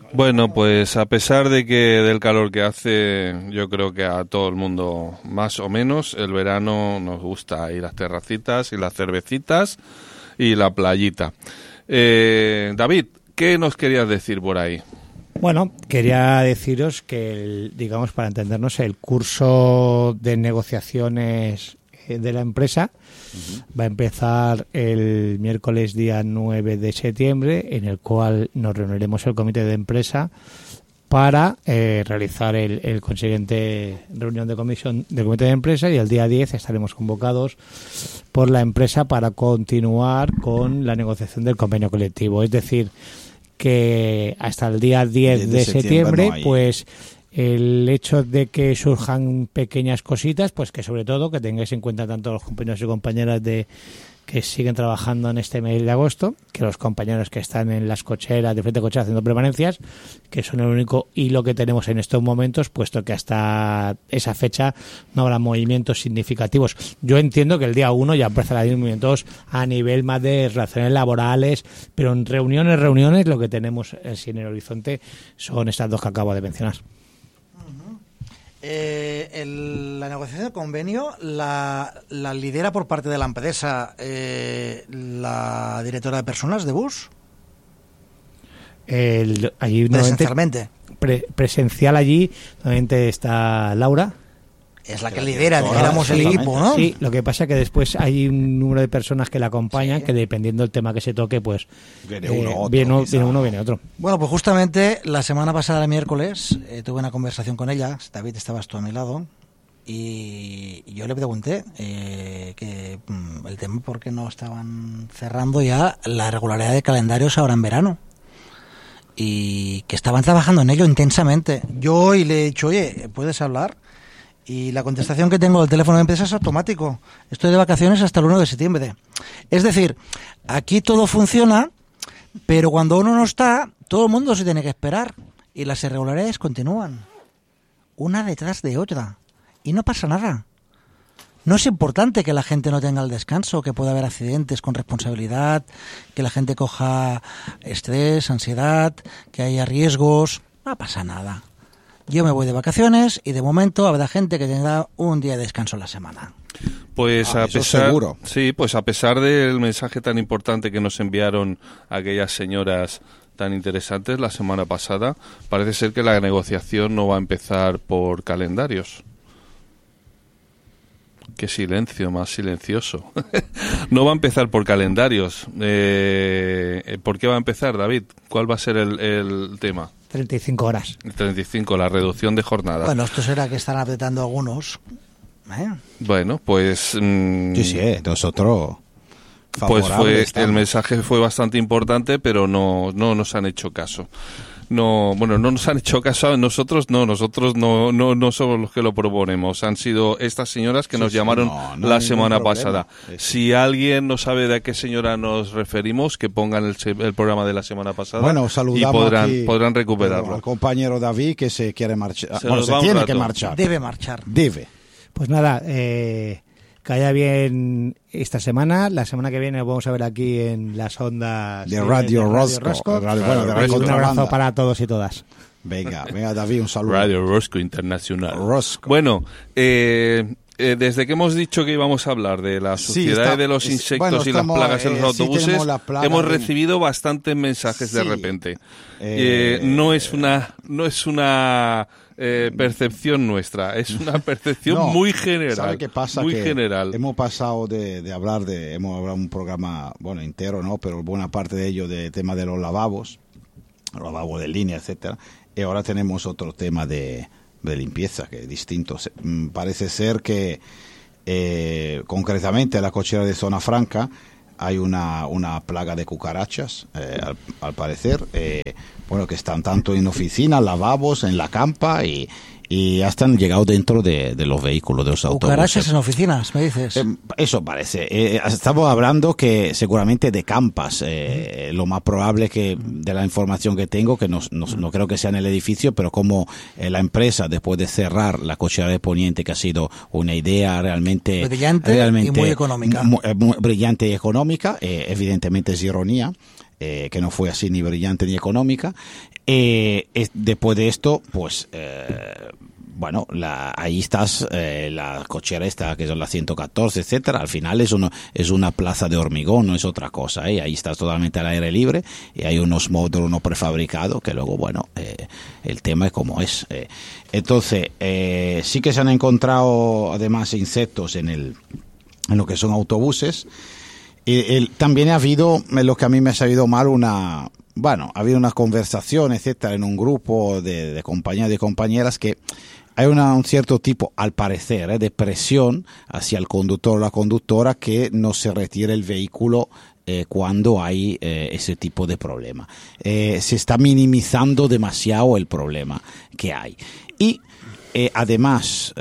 Bueno, pues a pesar de que del calor que hace, yo creo que a todo el mundo, más o menos, el verano nos gusta ir a las terracitas y las cervecitas y la playita. David, ¿qué nos querías decir por ahí? Bueno, quería deciros que, digamos, para entendernos, el curso de negociaciones de la empresa va a empezar el miércoles día 9 de septiembre, en el cual nos reuniremos el comité de empresa para realizar el consiguiente reunión de comisión del comité de empresa, y el día 10 estaremos convocados por la empresa para continuar con la negociación del convenio colectivo. Es decir, que hasta el día 10 de septiembre no pues el hecho de que surjan pequeñas cositas, pues que sobre todo que tengáis en cuenta tanto los compañeros y compañeras que siguen trabajando en este mes de agosto, que los compañeros que están en las cocheras, de frente a cochera haciendo permanencias, que son el único hilo que tenemos en estos momentos, puesto que hasta esa fecha no habrá movimientos significativos. Yo entiendo que el día 1 ya empezará a haber movimientos a nivel más de relaciones laborales, pero en reuniones, lo que tenemos en el horizonte son estas dos que acabo de mencionar. La negociación del convenio la lidera por parte de la empresa la directora de personas de BUS. Allí presencialmente. Presencial allí, nuevamente está Laura. Es la que lidera, digamos, el equipo, ¿no? Sí, lo que pasa es que después hay un número de personas que la acompañan, sí, que dependiendo del tema que se toque, pues viene uno, viene otro. Bueno, pues justamente la semana pasada, el miércoles, tuve una conversación con ella. David, estabas tú a mi lado, y yo le pregunté que el tema por qué no estaban cerrando ya la regularidad de calendarios ahora en verano, y que estaban trabajando en ello intensamente. Yo hoy le he dicho, oye, ¿puedes hablar? Y la contestación que tengo del teléfono de empresa es automático. Estoy de vacaciones hasta el 1 de septiembre. Es decir, aquí todo funciona, pero cuando uno no está, todo el mundo se tiene que esperar. Y las irregularidades continúan, una detrás de otra. Y no pasa nada. No es importante que la gente no tenga el descanso, que pueda haber accidentes con responsabilidad, que la gente coja estrés, ansiedad, que haya riesgos. No pasa nada. Yo me voy de vacaciones y de momento habrá gente que tendrá un día de descanso a la semana. Pues a pesar del mensaje tan importante que nos enviaron aquellas señoras tan interesantes la semana pasada, parece ser que la negociación no va a empezar por calendarios. Qué silencio más silencioso. No va a empezar por calendarios. ¿Por qué va a empezar, David? ¿Cuál va a ser el tema? 35 horas. 35, la reducción de jornada. Bueno, esto será que están apretando algunos. Bueno, pues... nosotros... Pues el mensaje fue bastante importante, pero no nos han hecho caso. No nos han hecho caso a nosotros, no somos los que lo proponemos. Han sido estas señoras que nos llamaron la semana pasada. Si alguien no sabe de a qué señora nos referimos, que pongan el programa de la semana pasada. Bueno, saludamos y podrán recuperarlo. Al compañero David, que se quiere marchar. Se tiene que marchar. Debe marchar. Pues nada, que haya bien esta semana. La semana que viene vamos a ver aquí en las ondas de Radio Rosco. Un abrazo para todos y todas. Venga, David, un saludo. Radio Rosco Internacional. Rosco. Bueno, desde que hemos dicho que íbamos a hablar de la suciedad de los insectos y las plagas en los autobuses, hemos recibido bastantes mensajes de repente. No es una percepción nuestra, es una percepción muy general. ¿Sabe qué pasa? Muy general. Hemos pasado hemos hablado un programa, entero, ¿no? Pero buena parte de ello de tema de los lavabos de línea, etcétera. Y ahora tenemos otro tema de limpieza, que es distinto. Parece ser que concretamente en la cochera de Zona Franca hay una plaga de cucarachas, al parecer, que están tanto en oficinas, lavabos, en la campa y hasta han llegado dentro de los vehículos, de los autobuses. ¿Cucarachas en oficinas, me dices? Eso parece. Estamos hablando que seguramente de campas. Lo más probable que, de la información que tengo, que no creo que sea en el edificio, pero como la empresa, después de cerrar la cochera de Poniente, que ha sido una idea realmente brillante y muy económica. Muy brillante y económica, evidentemente es ironía. que no fue así ni brillante ni económica. Después de esto, pues bueno, ahí estás, la cochera esta, que son las 114, etcétera. Al final es una plaza de hormigón, no es otra cosa, Ahí estás totalmente al aire libre y hay unos módulos no prefabricados que luego, bueno, el tema es como es. Entonces, sí que se han encontrado además insectos en lo que son autobuses. También ha habido, lo que a mí me ha sabido mal, ha habido una conversación, etcétera, en un grupo de compañeros y compañeras que hay un cierto tipo, al parecer, de presión hacia el conductor o la conductora que no se retire el vehículo cuando hay ese tipo de problema. Se está minimizando demasiado el problema que hay. Y además,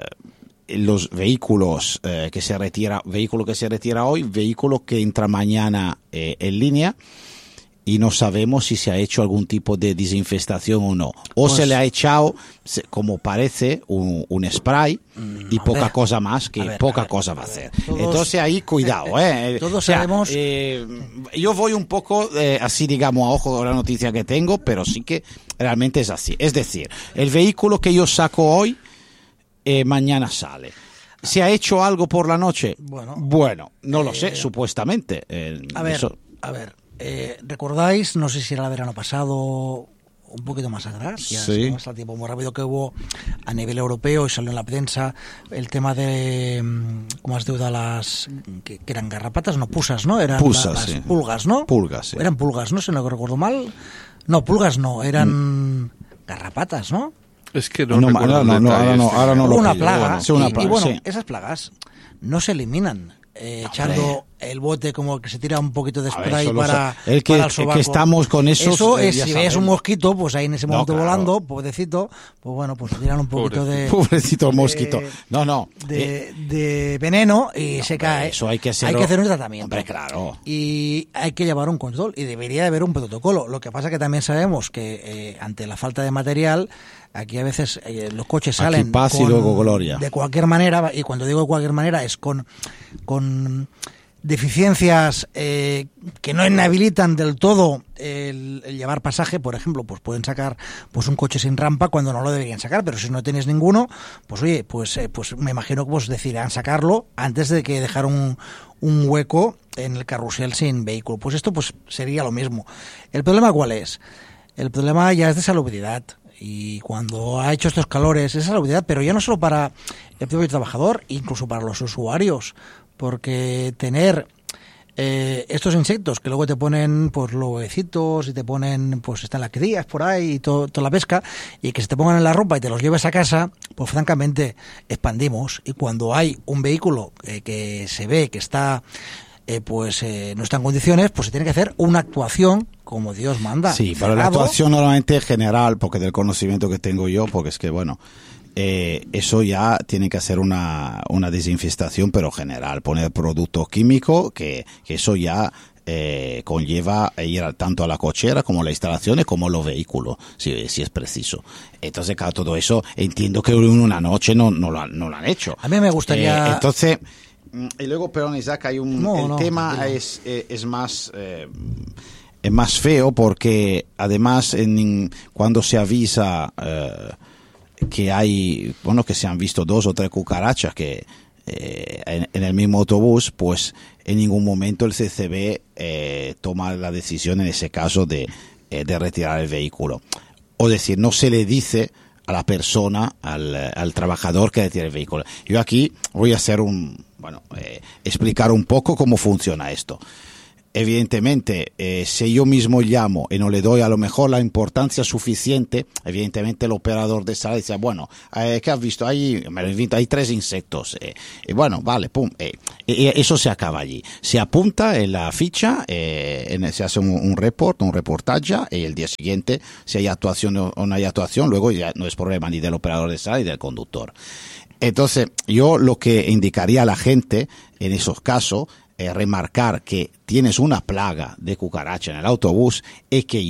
los vehículos que se retira hoy, vehículo que entra mañana en línea, y no sabemos si se ha hecho algún tipo de desinfestación o no. O pues, se le ha echado, como parece, un spray y poca cosa más, que poca cosa va a hacer. Entonces ahí, cuidado. Todos sabemos... yo voy un poco así, digamos, a ojo de la noticia que tengo, pero sí que realmente es así. Es decir, el vehículo que yo saco hoy, mañana sale. ¿Se ha hecho algo por la noche? Bueno, no lo sé, supuestamente. A ver. ¿Recordáis? No sé si era el verano pasado, un poquito más atrás, ya sí. Más el tiempo muy rápido que hubo a nivel europeo y salió en la prensa el tema de cómo has deuda las que eran garrapatas, no pusas, ¿no? Eran pusas, las sí. Pulgas, ¿no? Pulgas, sí. Eran pulgas, ¿no? Si no recuerdo mal. No, pulgas no, eran garrapatas, ¿no? Es que no recuerdo ahora no lo pillo. una plaga, bueno, y bueno, sí. Esas plagas no se eliminan. Echando el bote como que se tira un poquito de spray para el sobaco. Que estamos con eso. Eso es, si ves un mosquito, pues ahí en ese momento volando, pobrecito, pues bueno, pues se tiran un poquito pobrecito mosquito. De veneno y se cae. Eso hay que hacer un tratamiento. Hombre, claro. Y hay que llevar un control y debería de haber un protocolo. Lo que pasa que también sabemos que ante la falta de material, aquí a veces los coches salen aquí paz y luego gloria. De cualquier manera, y cuando digo de cualquier manera es con deficiencias que no inhabilitan del todo el llevar pasaje. Por ejemplo, pues pueden sacar pues un coche sin rampa cuando no lo deberían sacar, pero si no tienes ninguno, pues oye, pues me imagino que pues decidirán sacarlo antes de que dejar un hueco en el carrusel sin vehículo. Pues esto pues sería lo mismo. ¿El problema cuál es? El problema ya es de salubridad. Y cuando ha hecho estos calores, esa salubridad, pero ya no solo para el propio trabajador, incluso para los usuarios, porque tener estos insectos que luego te ponen pues los huevecitos y te ponen, pues están las crías por ahí y toda la pesca, y que se te pongan en la ropa y te los lleves a casa, pues francamente expandimos. Y cuando hay un vehículo que se ve que está no está en condiciones, pues se tiene que hacer una actuación como Dios manda. Sí, pero la actuación normalmente general, porque del conocimiento que tengo yo, porque es que bueno, eso ya tiene que hacer una desinfestación, pero general, poner producto químico, que eso ya conlleva ir tanto a la cochera como a las instalaciones como a los vehículos, si es preciso. Entonces, claro, todo eso entiendo que en una noche no lo han hecho. A mí me gustaría... Entonces... Y luego, perdón, Isaac, hay el tema es más feo porque además cuando se avisa que hay, que se han visto 2 o 3 cucarachas que en el mismo autobús, pues en ningún momento el CCB toma la decisión en ese caso de retirar el vehículo. O decir, no se le dice a la persona, al trabajador que retire el vehículo. Yo aquí voy a hacer explicar un poco cómo funciona esto. Evidentemente, si yo mismo llamo y no le doy a lo mejor la importancia suficiente, evidentemente el operador de sala dice, bueno, ¿qué has visto? Hay 3 insectos. Y bueno, vale, pum. Y eso se acaba allí. Se apunta en la ficha, se hace un reportaje, y el día siguiente, si hay actuación o no hay actuación, luego ya no es problema ni del operador de sala ni del conductor. Entonces, yo lo que indicaría a la gente en esos casos remarcar que tienes una plaga de cucaracha en el autobús es que yo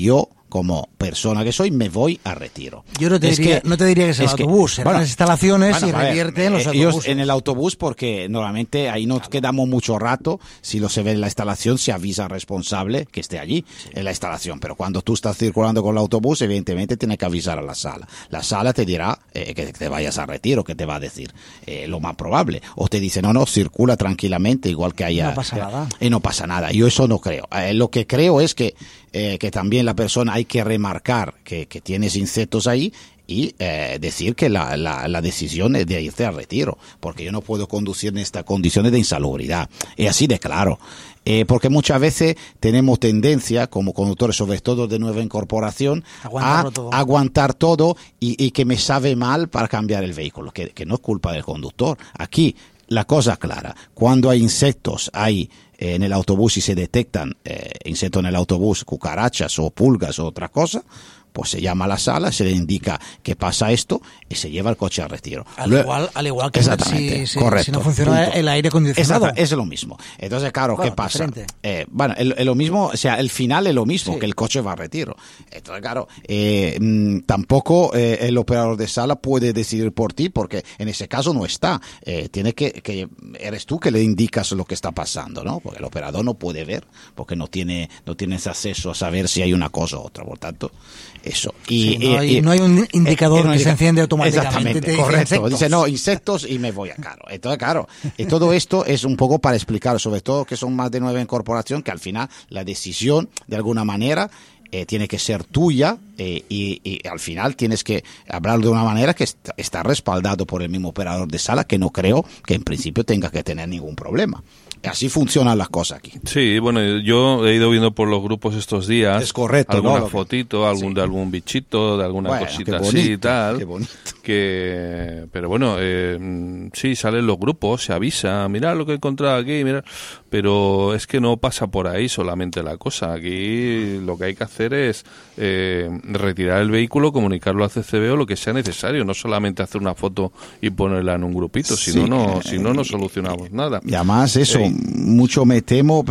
como persona que soy, me voy a retiro. Yo no te diría que es el autobús, serán las instalaciones y revierte en los autobuses. En el autobús, porque normalmente ahí no quedamos mucho rato, si lo se ve en la instalación, se avisa al responsable que esté allí, en la instalación, pero cuando tú estás circulando con el autobús, evidentemente tienes que avisar a la sala. La sala te dirá que te vayas a retiro, que te va a decir lo más probable, o te dice, no, circula tranquilamente, igual que haya... No pasa nada. Y no pasa nada, yo eso no creo. Lo que creo es que también la persona hay que remarcar que tienes insectos ahí y decir que la decisión es de irte al retiro, porque yo no puedo conducir en estas condiciones de insalubridad. Es así de claro. Porque muchas veces tenemos tendencia, como conductores, sobre todo de nueva incorporación, a aguantar todo y que me sabe mal para cambiar el vehículo, que no es culpa del conductor. Aquí la cosa es clara. Cuando hay insectos, hay en el autobús y se detectan insectos en el autobús, cucarachas o pulgas o otra cosa, pues se llama a la sala, se le indica que pasa esto y se lleva el coche al retiro. Al igual que correcto, si no funciona el aire acondicionado. Es lo mismo. Entonces, claro, ¿qué pasa? Es lo mismo, o sea, el final es lo mismo, que el coche va al retiro. Entonces, claro, tampoco el operador de sala puede decidir por ti, porque en ese caso no está. Tiene que eres tú que le indicas lo que está pasando, ¿no? Porque el operador no puede ver, porque no tienes acceso a saber si hay una cosa u otra. Por tanto, eso. No hay un indicador que se enciende automáticamente. Exactamente, correcto. Dice, no, insectos y me voy a caro. Entonces, claro, todo esto es un poco para explicar, sobre todo que son más de 9 incorporación, que al final la decisión, de alguna manera, tiene que ser tuya y al final tienes que hablar de una manera que está respaldado por el mismo operador de sala, que no creo que en principio tenga que tener ningún problema. Así funcionan las cosas aquí. Sí, bueno, yo he ido viendo por los grupos estos días. Es correcto, alguna ¿no? fotito, de algún bichito, de alguna cosita qué bonito, así y tal. Qué bonito. Pero bueno, sí, salen los grupos, se avisa, mira lo que he encontrado aquí, mira. Pero es que no pasa por ahí solamente la cosa. Aquí lo que hay que hacer es retirar el vehículo, comunicarlo al CCB o lo que sea necesario, no solamente hacer una foto y ponerla en un grupito, si no solucionamos nada. Y además eso, mucho me temo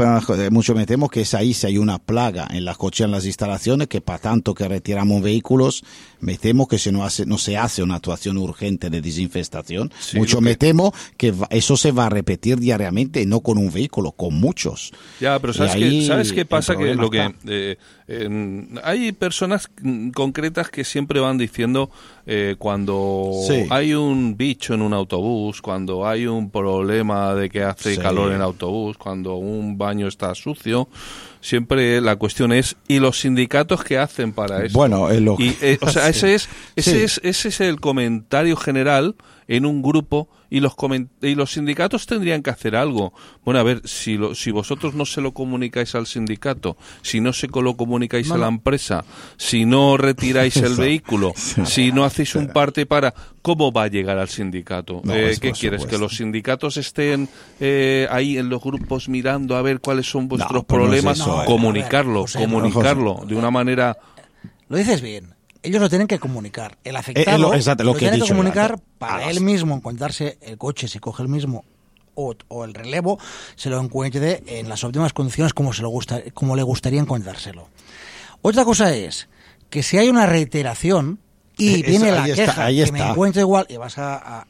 que es ahí, si hay una plaga en las coches, en las instalaciones, que para tanto que retiramos vehículos, me temo que si no se hace una actuación urgente de desinfestación, me temo que eso se va a repetir diariamente, no con un vehículo, con muchos. Ya, pero ¿sabes qué pasa? Que hay personas concretas que siempre van diciendo cuando hay un bicho en un autobús, cuando hay un problema de que hace calor en el autobús, cuando un baño está sucio, siempre la cuestión es, ¿y los sindicatos qué hacen para eso? Bueno, ese es el comentario general en un grupo, y los sindicatos tendrían que hacer algo. Bueno, a ver, si vosotros no se lo comunicáis al sindicato, si no se lo comunicáis a la empresa, si no retiráis el vehículo, si no hacéis un parte para, ¿cómo va a llegar al sindicato? ¿Qué quieres? ¿Que los sindicatos estén ahí en los grupos mirando a ver cuáles son vuestros problemas? Comunicarlo de una manera... Lo dices bien. Ellos lo tienen que comunicar. El afectado lo tiene que comunicar para él mismo encontrarse el coche, si coge el mismo o el relevo, se lo encuentre en las óptimas condiciones como le gustaría encontrárselo. Otra cosa es que si hay una reiteración y viene la queja que me encuentro igual y vas a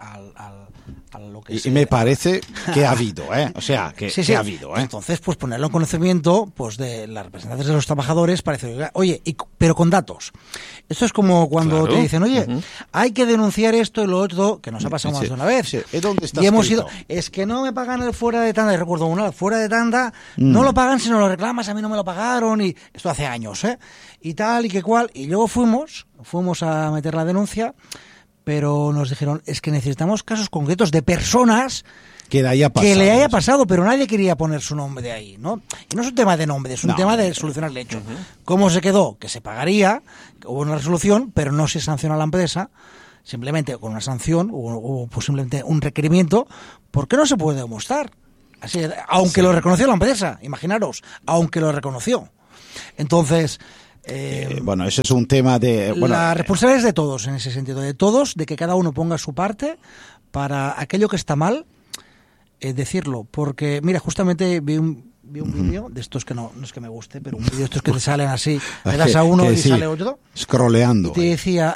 lo que sea. Y me parece que ha habido, o sea, que ha habido. Entonces, pues ponerlo en conocimiento pues de las representantes de los trabajadores para decir, oye, pero con datos. Esto es como cuando te dicen, oye, hay que denunciar esto y lo otro, que nos ha pasado más de una vez. ¿Dónde está y hemos ido, es que no me pagan el fuera de tanda, y recuerdo una, fuera de tanda, no lo pagan si no lo reclamas, a mí no me lo pagaron, y esto hace años, y tal, y que cual, y luego fuimos a meter la denuncia, pero nos dijeron, es que necesitamos casos concretos de personas que le haya pasado, pero nadie quería poner su nombre ahí, ¿no? Y no es un tema de nombre, es un tema de solucionar el hecho. ¿Cómo se quedó? Que se pagaría, hubo una resolución, pero no se sanciona a la empresa, simplemente con una sanción o posiblemente un requerimiento, porque no se puede demostrar. Así, aunque lo reconoció la empresa, imaginaros, aunque lo reconoció. Entonces... bueno, ese es un tema de... la responsabilidad es de todos, en ese sentido, de todos, de que cada uno ponga su parte para aquello que está mal, decirlo. Porque, mira, justamente vi vi un vídeo de estos que no es que me guste, pero un vídeo de estos que te salen así, le das a uno y sale otro. Scrolleando. Y te decía,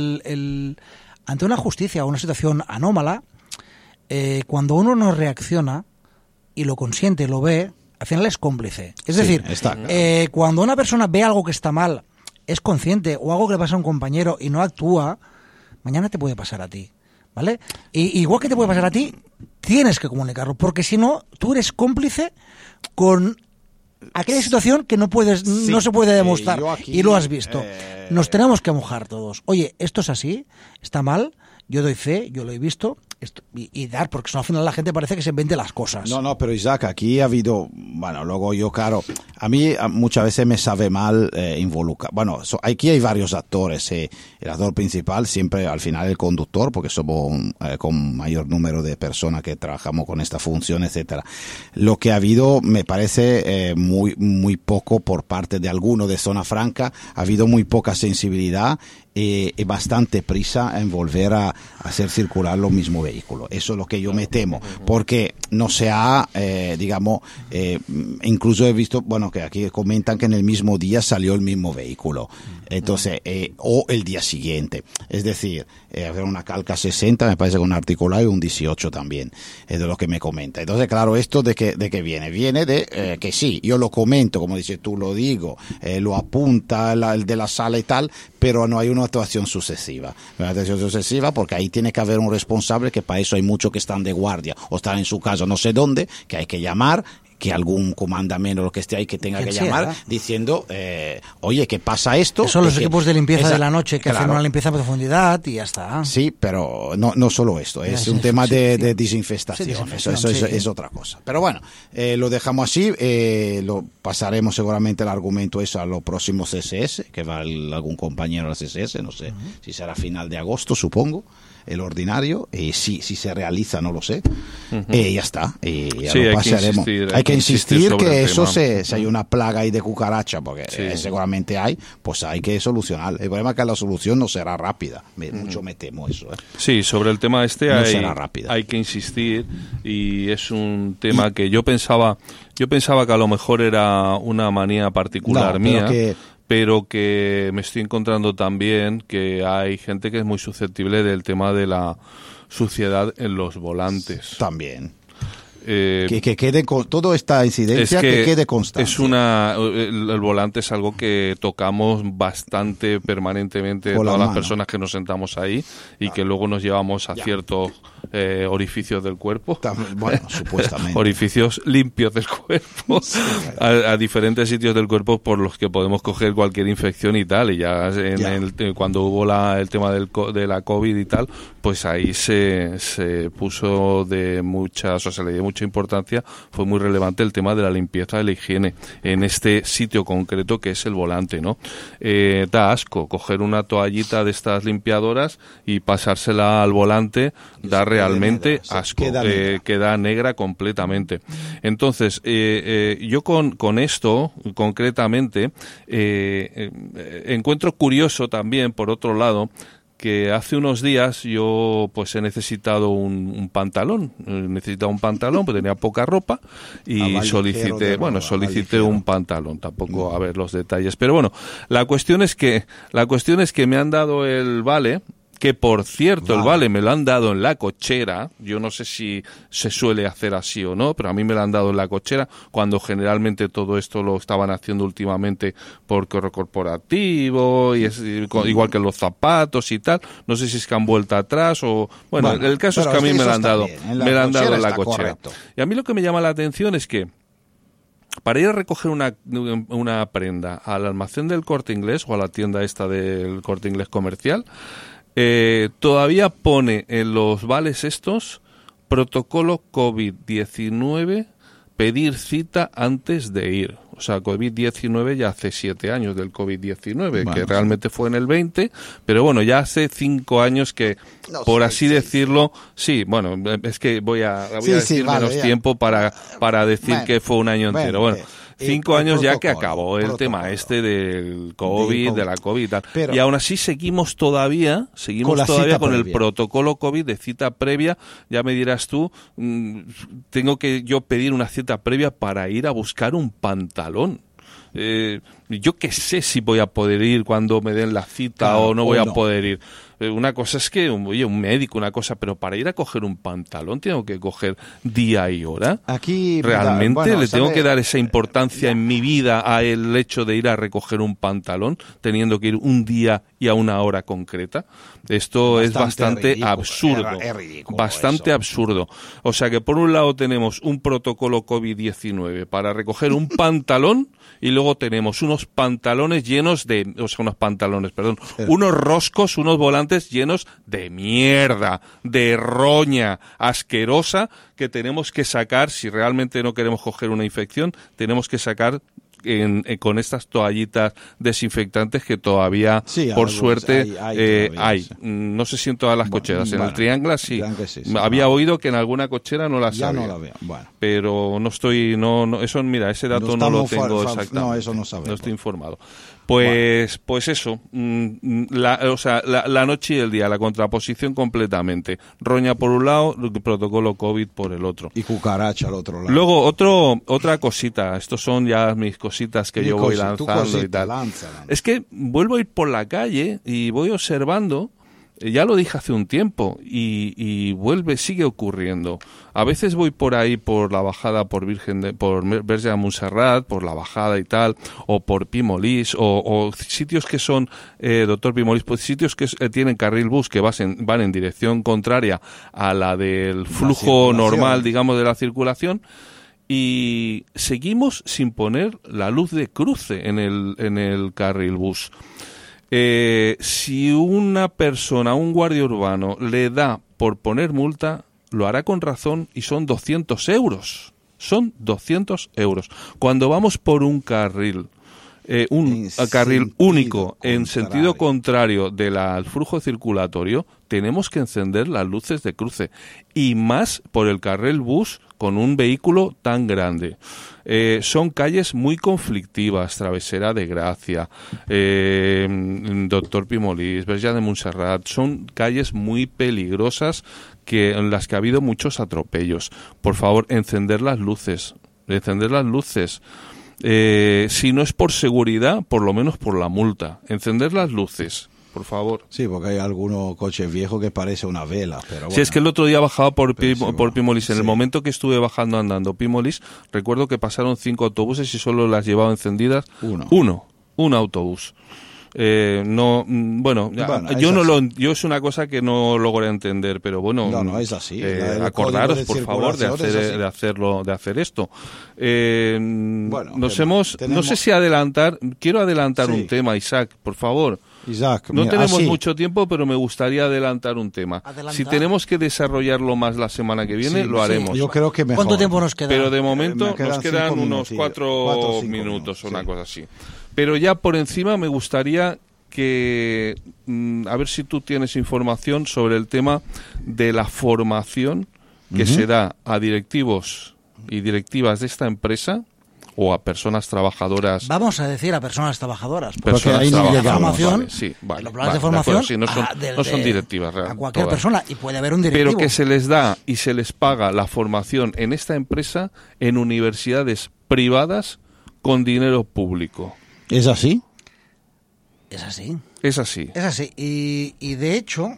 ante una justicia o una situación anómala, cuando uno no reacciona y lo consiente, lo ve, al final es cómplice. Es decir, cuando una persona ve algo que está mal, es consciente, o algo que le pasa a un compañero y no actúa, mañana te puede pasar a ti, ¿vale? Y igual que te puede pasar a ti, tienes que comunicarlo, porque si no, tú eres cómplice con aquella situación que no se puede demostrar, y lo has visto. Nos tenemos que mojar todos. Oye, esto es así, está mal, yo doy fe, yo lo he visto, y dar, porque al final la gente parece que se invente las cosas. No, pero Isaac, aquí ha habido, bueno, luego yo, claro, a mí muchas veces me sabe mal involucrar. Bueno, aquí hay varios actores. El actor principal siempre al final el conductor, porque somos con mayor número de personas que trabajamos con esta función, etcétera. Lo que ha habido me parece muy poco por parte de alguno de Zona Franca. Ha habido muy poca sensibilidad y bastante prisa en volver a hacer circular lo mismo vehículo. Eso es lo que yo me temo, porque no se ha, incluso he visto, bueno, que aquí comentan que en el mismo día salió el mismo vehículo, entonces, o el día siguiente, es decir, haber una Calca 60, me parece, con un articulado y un 18 también, es de lo que me comenta. Entonces, claro, esto de que viene de que sí, yo lo comento, como dices tú, lo digo, lo apunta el de la sala y tal, pero no hay una actuación sucesiva. Una actuación sucesiva porque ahí tiene que haber un responsable, que para eso hay muchos que están de guardia o están en su casa no sé dónde, que hay que llamar, que algún comandamento o lo que esté ahí que tenga que llamar diciendo, oye, ¿qué pasa esto? Son los equipos de limpieza de la noche que hacen una limpieza a profundidad y ya está. Sí, pero no solo esto, es un tema de desinfestación, eso es otra cosa. Pero bueno, lo dejamos así, lo pasaremos seguramente el argumento eso a los próximos CSS, que va algún compañero al CSS, no sé si será final de agosto, supongo, el ordinario, y si se realiza no lo sé, ya está, y ya lo pasaremos. Hay que insistir que eso si hay una plaga ahí de cucaracha, porque seguramente hay, pues hay que solucionar. El problema es que la solución no será rápida, mucho me temo eso. Sí, sobre el tema no será rápida. Hay que insistir, y es un tema que yo pensaba que a lo mejor era una manía particular mía, pero que me estoy encontrando también que hay gente que es muy susceptible del tema de la suciedad en los volantes. También. Que quede con toda esta incidencia, que quede constancia. El volante es algo que tocamos bastante permanentemente todas las personas que nos sentamos ahí, y que luego nos llevamos a ciertos orificios del cuerpo. Bueno, supuestamente. Orificios limpios del cuerpo, a diferentes sitios del cuerpo por los que podemos coger cualquier infección y tal. Y ya cuando hubo el tema de la COVID y tal, pues ahí se puso se le dio mucha importancia, fue muy relevante el tema de la limpieza, de la higiene en este sitio concreto que es el volante, ¿no? Da asco coger una toallita de estas limpiadoras y pasársela al volante, da realmente asco, queda negra completamente. Entonces, yo con esto concretamente encuentro curioso también, por otro lado, que hace unos días yo pues he necesitado un pantalón, pues tenía poca ropa y solicité un pantalón, tampoco a ver los detalles, pero bueno, la cuestión es que me han dado el vale, que por cierto el vale me lo han dado en la cochera. Yo no sé si se suele hacer así o no, pero a mí me lo han dado en la cochera, cuando generalmente todo esto lo estaban haciendo últimamente por correo corporativo, y es igual que los zapatos y tal. No sé si es que han vuelto atrás o... Bueno, el caso es que a mí me lo han dado en la cochera. Correcto. Y a mí lo que me llama la atención es que para ir a recoger una prenda al almacén del Corte Inglés, o a la tienda esta del Corte Inglés comercial, todavía pone en los vales estos protocolo COVID-19, pedir cita antes de ir. O sea, COVID-19 ya hace 7 años del COVID-19, que realmente fue en el 20, pero bueno, ya hace 5 años que, por así decirlo, sí, bueno, es que voy a decir menos tiempo para decir que fue un año entero. Bueno, 5 años ya que acabó el tema este del COVID, de la COVID y tal. Pero, y aún así seguimos todavía con el protocolo COVID de cita previa. Ya me dirás tú, tengo que yo pedir una cita previa para ir a buscar un pantalón. Yo qué sé si voy a poder ir cuando me den la cita o no voy a poder ir. Una cosa es que, oye, un médico, una cosa, pero para ir a coger un pantalón tengo que coger día y hora. Aquí ¿realmente le tengo que dar esa importancia en mi vida a el hecho de ir a recoger un pantalón, teniendo que ir un día y a una hora concreta? Esto es bastante absurdo. Es ridículo bastante absurdo. O sea que por un lado tenemos un protocolo COVID-19 para recoger un pantalón y luego tenemos unos pantalones llenos de... O sea, unos roscos, unos volantes llenos de mierda, de roña asquerosa que tenemos que sacar, si realmente no queremos coger una infección, tenemos que sacar con estas toallitas desinfectantes que todavía, por suerte, hay. No sé si en todas las cocheras. En el Triangle sí. Había oído que en alguna cochera no las había. No la veo. Bueno. Pero no estoy... eso, mira, ese dato no lo tengo exactamente. No, eso no sabemos. No estoy informado. Pues eso, la noche y el día, la contraposición completamente. Roña por un lado, protocolo COVID por el otro. Y cucaracha al otro lado. Luego, otra cosita, estos son ya mis cositas que yo voy lanzando y tal. Lánzala. Es que vuelvo a ir por la calle y voy observando, ya lo dije hace un tiempo, y sigue ocurriendo. A veces voy por ahí por la bajada por Verge de Montserrat, por la bajada y tal, o por Pimolís, o sitios que son, doctor Pimolís, pues sitios que tienen carril bus que van en dirección contraria a la del flujo normal, digamos, de la circulación, y seguimos sin poner la luz de cruce en el carril bus. Si una persona, un guardia urbano, le da por poner multa, lo hará con razón y son 200 euros. Son 200 euros. Cuando vamos por un carril, carril único en sentido contrario del flujo circulatorio, tenemos que encender las luces de cruce. Y más por el carril bus con un vehículo tan grande. Son calles muy conflictivas, Travesera de Gracia, Doctor Pimolís, Verge de Montserrat, son calles muy peligrosas en las que ha habido muchos atropellos. Por favor, encender las luces. Si no es por seguridad, por lo menos por la multa. Encender las luces. Por favor. Sí, porque hay algunos coches viejos que parece una vela. Pero bueno. Sí, es que el otro día bajaba por Pimolís. En el momento que estuve bajando andando Pimolís, recuerdo que pasaron 5 autobuses y solo las llevaba encendidas un autobús. Yo es una cosa que no logré entender, pero bueno, no es así. Acordaros, por favor, de hacer esto. No sé si quiero adelantar un tema, Isaac, por favor. Isaac, no tenemos mucho tiempo, pero me gustaría adelantar un tema. Si tenemos que desarrollarlo más la semana que viene, lo haremos. Yo creo que mejor. ¿Cuánto tiempo nos queda? Pero de momento nos quedan unos 4 minutos o una cosa así. Pero ya por encima me gustaría que, a ver si tú tienes información sobre el tema de la formación que se da a directivos y directivas de esta empresa o a personas trabajadoras. Vamos a decir a personas trabajadoras. Porque ahí no llegamos. Los planes de formación sí, no son directivas. A cualquier persona, y puede haber un directivo. Pero que se les da y se les paga la formación en esta empresa en universidades privadas con dinero público. ¿Es así? Es así. Es así. Es así. Y de hecho...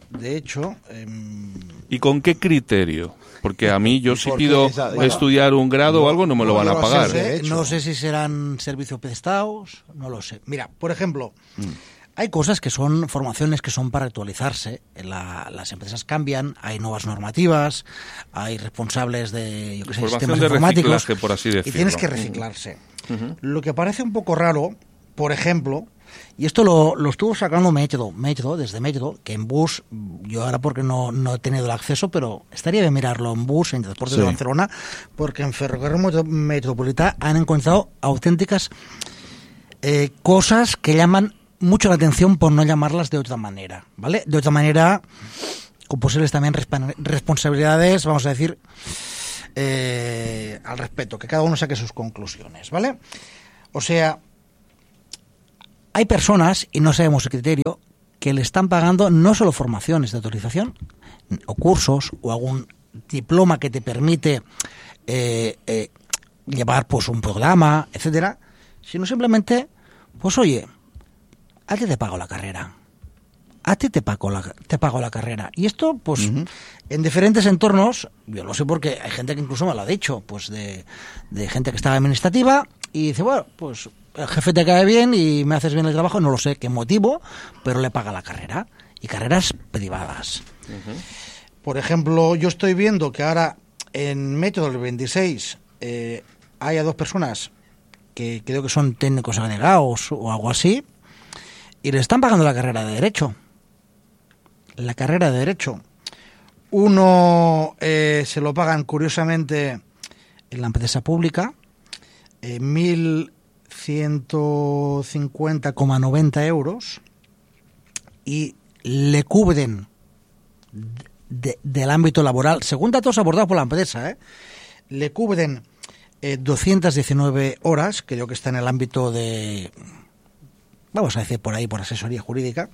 ¿Y con qué criterio? Porque a mí, yo si pido estudiar un grado o algo, no me lo van a pagar. No sé si serán servicios prestados, no lo sé. Mira, por ejemplo, hay cosas que son formaciones que son para actualizarse. Las empresas cambian, hay nuevas normativas, hay responsables de sistemas informáticos, por así decirlo. Y tienes que reciclarse. Lo que parece un poco raro, por ejemplo, y esto lo estuvo sacando desde Método, que en bus, yo ahora porque no he tenido el acceso, pero estaría bien mirarlo en bus, en Transportes de Barcelona, porque en Ferrocarril Metropolità han encontrado auténticas cosas que llaman mucho la atención por no llamarlas de otra manera, ¿vale? De otra manera, con posibles también responsabilidades, vamos a decir, al respecto, que cada uno saque sus conclusiones, ¿vale? O sea, hay personas, y no sabemos el criterio, que le están pagando no solo formaciones de autorización, o cursos, o algún diploma que te permite llevar pues un programa, etcétera, sino simplemente, pues oye, a ti te pago la carrera. A ti te pago la carrera. Y esto, pues, en diferentes entornos, yo lo sé porque hay gente que incluso me lo ha dicho, pues de gente que estaba administrativa, y dice, bueno, pues el jefe te cae bien y me haces bien el trabajo, no lo sé qué motivo, pero le paga la carrera. Y carreras privadas. Por ejemplo, yo estoy viendo que ahora en Método del 26 hay a 2 personas que creo que son técnicos agregados o algo así, y le están pagando la carrera de Derecho. La carrera de Derecho. Uno se lo pagan, curiosamente, en la empresa pública, 1.150,90 euros, y le cubren del ámbito laboral, según datos abordados por la empresa, le cubren 219 horas, creo que está en el ámbito de, vamos a decir por ahí, por asesoría jurídica.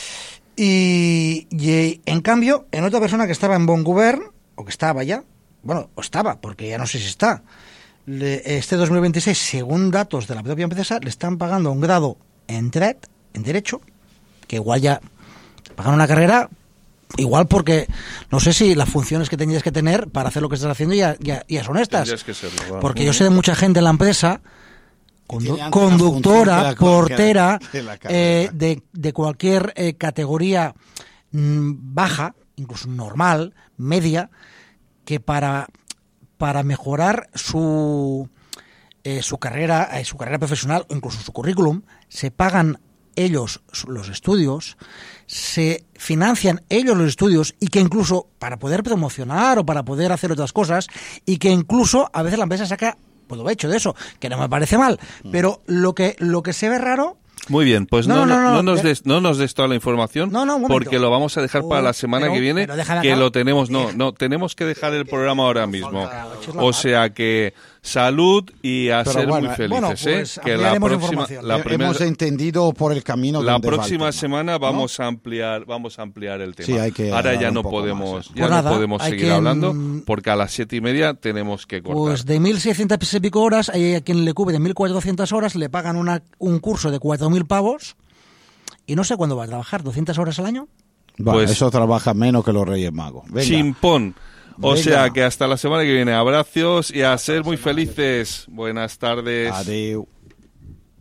Y en cambio, en otra persona que estaba en Bon Govern, o que estaba ya, bueno, o estaba, porque ya no sé si está, este 2026, según datos de la propia empresa, le están pagando un grado en Derecho, que igual ya pagan una carrera, igual porque no sé si las funciones que tendrías que tener para hacer lo que estás haciendo ya son estas. Que serlo, bueno. Porque yo sé de mucha gente en la empresa, conductora, portera, de cualquier categoría baja, incluso normal, media, que para mejorar su carrera profesional o incluso su currículum, se pagan ellos los estudios, se financian ellos los estudios, y que incluso para poder promocionar o para poder hacer otras cosas, y que incluso a veces la empresa saca provecho de eso, que no me parece mal, pero lo que se ve raro. Muy bien, pues no nos des toda la información, porque lo vamos a dejar para la semana que viene, que lo tenemos, tenemos que dejar el programa ahora mismo. O sea que salud y a ser muy felices, pues, que la próxima, hemos entendido por el camino. La próxima semana vamos a ampliar el tema. Sí, hay que ahora ya no podemos, seguir hablando, porque a las 7:30 tenemos que cortar. Pues de 1.600 y pico horas, hay a quien le cubre de 1.400 horas, le pagan un curso de 4.000 pavos, y no sé cuándo va a trabajar, 200 horas al año. Pues eso trabaja menos que los Reyes Magos. Venga. Chimpón. O sea que hasta la semana que viene. Abrazos y a ser muy felices. Buenas tardes. Adiós.